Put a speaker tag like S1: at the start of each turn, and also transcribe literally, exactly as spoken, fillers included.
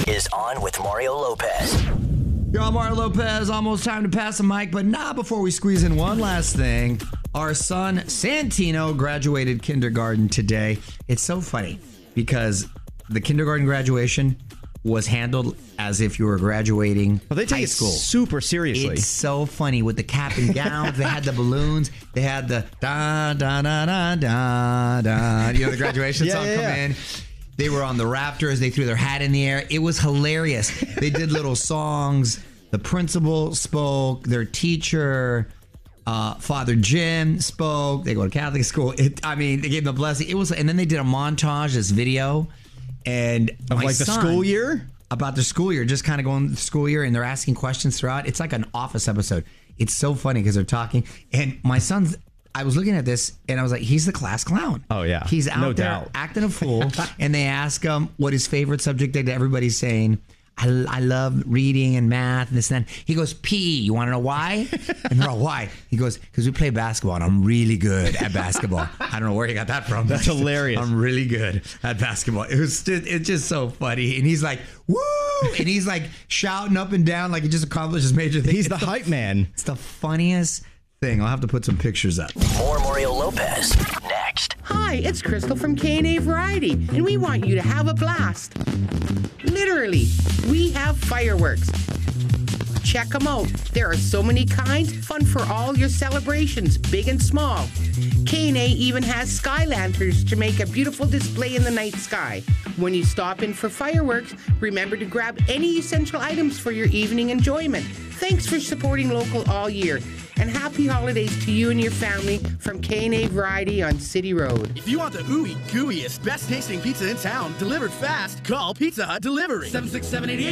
S1: is on with Mario Lopez.
S2: You're on Mario Lopez. Almost time to pass the mic, but not before we squeeze in one last thing. Our son, Santino, graduated kindergarten today. It's so funny because the kindergarten graduation was handled as if you were graduating
S3: well, they take
S2: high
S3: it
S2: school.
S3: super seriously.
S2: It's so funny with the cap and gowns. They had the balloons. They had the da da da da da da. You know the graduation
S3: yeah,
S2: song
S3: yeah,
S2: come
S3: yeah.
S2: in. They were on the Raptors. They threw their hat in the air. It was hilarious. They did little songs. The principal spoke. Their teacher, uh, Father Jim, spoke. They go to Catholic school. It, I mean, they gave them a blessing. It was, and then they did a montage, this video, and
S3: Of
S2: my
S3: like the
S2: son-
S3: school year?
S2: About their school year, just kind of going the school year, and they're asking questions throughout. It's like an Office episode. It's so funny because they're talking, and my son's. I was looking at this, and I was like, he's the class clown.
S3: Oh, yeah.
S2: He's out
S3: No
S2: there
S3: doubt.
S2: acting a fool, and they ask him what his favorite subject is. Everybody's saying, I, I love reading and math and this and that. He goes, P E. You want to know why? And they're all, why? He goes, because we play basketball, and I'm really good at basketball. I don't know where he got that from.
S3: That's hilarious.
S2: I'm really good at basketball. It was just, it's just so funny. And he's like, woo! And he's like shouting up and down like he just accomplished his major thing.
S3: He's
S2: It's
S3: the hype man.
S2: It's the funniest thing. I'll have to put some pictures up.
S1: More Mario Lopez next.
S4: Hi, it's Crystal from K and A Variety, and we want you to have a blast. Literally, we have fireworks. Check them out. There are so many kinds, fun for all your celebrations, big and small. K and A even has sky lanterns to make a beautiful display in the night sky. When you stop in for fireworks, remember to grab any essential items for your evening enjoyment. Thanks for supporting local all year. And happy holidays to you and your family from K and A Variety on City Road.
S5: If you want the ooey gooeyest, best tasting pizza in town delivered fast, call Pizza Hut Delivery. seven six seven eight eight